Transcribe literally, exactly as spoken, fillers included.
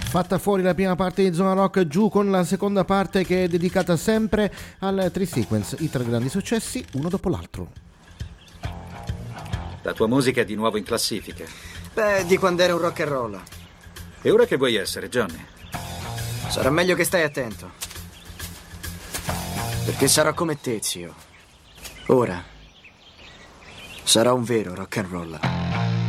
Fatta fuori la prima parte di Zona Rock, giù con la seconda parte che è dedicata sempre al Tri-Sequence, i tre grandi successi, uno dopo l'altro. La tua musica è di nuovo in classifica. Beh, di quando era un rock and roll. E ora che vuoi essere, Johnny? Sarà meglio che stai attento. Perché sarò come te, zio. Ora sarò un vero rock and roll.